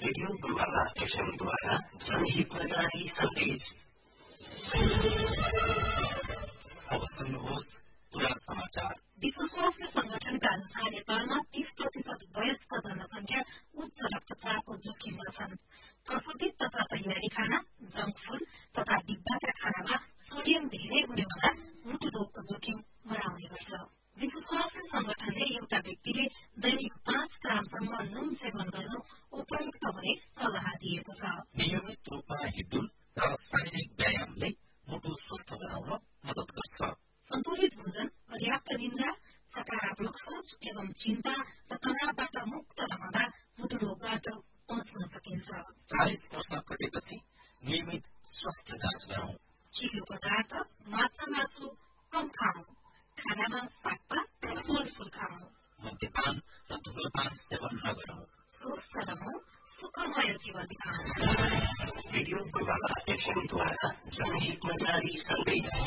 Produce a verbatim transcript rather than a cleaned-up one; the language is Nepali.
रेडियो गुरुवाला एफएमद्वारा जनहितमा जारी सन्देश। अब सुन्नुहोस् पुरा समाचार। विश्व स्वास्थ्य संगठनका अनुसार नेपालमा तीस प्रतिशत वयस्क जनसंख्या उच्च रक्तचापको जोखिममा छन्। प्रशोधित तथा तयारी खाना, जंक फूड तथा डिब्बाका खानामा सोडियम धेरै हुने हुँदा मुटु रोगको जोखिम बढाउने गर्छ। विश्व स्वास्थ्य संगठनले एउटा व्यक्तिले दैनिक पाँच ग्रामसम्म नुन सेवन गर्नु उपयुक्त हुने सल्लाह दिएको छ। नियमित रूपमा हिँड्डुल र शारीरिक व्यायामले मुटु स्वस्थ बनाउन मद्दत गर्छ। सन्तुलित भोजन, पर्याप्त निन्द्रा, सकारात्मक सोच एवं चिन्ता र तनावबाट मुक्त रहँदा मुटु रोगबाट बच्न सकिन्छ। चालिस वर्ष कटेपछि नियमित स्वास्थ्य जाँच गरौं। चिलो पदार्थ, माछा मासु कम खाऊ। खानामा सागपात र फलफूल खाऊ। मद्यपान र धुम्रपान सेवन नगरौं। स्वस्थ रहौं, सुखमय जीवन बिताऊ। रेडियो गुरुवाला एफएमद्वारा जनहितमा जारी सन्देश।